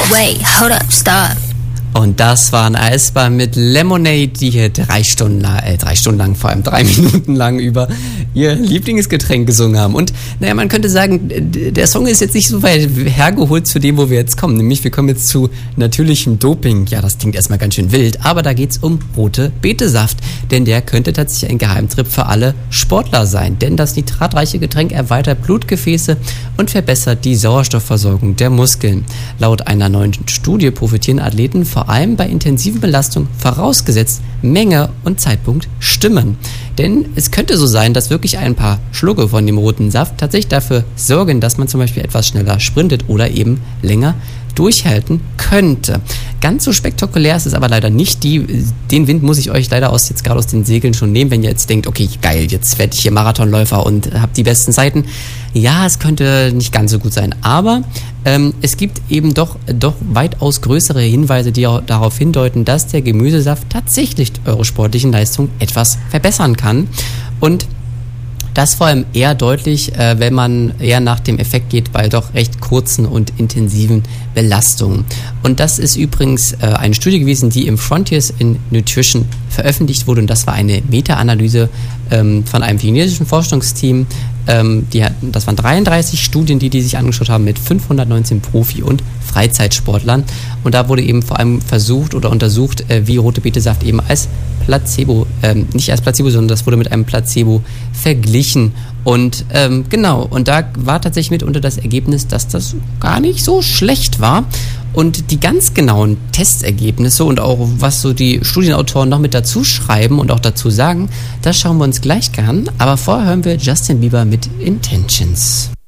Wait, hold up, stop. Und das waren Aespa mit Lemonade, die hier 3 Stunden lang, vor allem 3 Minuten lang über ihr Lieblingsgetränk gesungen haben. Und naja, man könnte sagen, der Song ist jetzt nicht so weit hergeholt zu dem, wo wir jetzt kommen. Nämlich, wir kommen jetzt zu natürlichem Doping. Ja, das klingt erstmal ganz schön wild, aber da geht's um rote Betesaft. Denn der könnte tatsächlich ein Geheimtipp für alle Sportler sein. Denn das nitratreiche Getränk erweitert Blutgefäße und verbessert die Sauerstoffversorgung der Muskeln. Laut einer neuen Studie profitieren Athleten vor allem bei intensiven Belastungen, vorausgesetzt Menge und Zeitpunkt stimmen. Denn es könnte so sein, dass wirklich ein paar Schlucke von dem roten Saft tatsächlich dafür sorgen, dass man zum Beispiel etwas schneller sprintet oder eben länger durchhalten könnte. Ganz so spektakulär ist es aber leider nicht. Den Wind muss ich euch leider jetzt gerade aus den Segeln schon nehmen, wenn ihr jetzt denkt, okay, geil, jetzt werde ich hier Marathonläufer und habe die besten Zeiten. Ja, es könnte nicht ganz so gut sein, aber es gibt eben doch weitaus größere Hinweise, die auch darauf hindeuten, dass der Gemüsesaft tatsächlich eure sportlichen Leistungen etwas verbessern kann. Und das vor allem eher deutlich, wenn man eher nach dem Effekt geht bei doch recht kurzen und intensiven Belastungen. Und das ist übrigens eine Studie gewesen, die im Frontiers in Nutrition veröffentlicht wurde. Und das war eine Meta-Analyse von einem chinesischen Forschungsteam. Das waren 33 Studien, die sich angeschaut haben mit 519 Profi- und Freizeitsportlern. Und da wurde eben vor allem versucht oder untersucht, wie rote Betesaft eben als Placebo, nicht als Placebo, sondern das wurde mit einem Placebo verglichen. Und genau, und da war tatsächlich mitunter das Ergebnis, dass das gar nicht so schlecht war. Und die ganz genauen Testergebnisse und auch was so die Studienautoren noch mit dazu schreiben und auch dazu sagen, das schauen wir uns gleich an. Aber vorher hören wir Justin Bieber mit Intentions.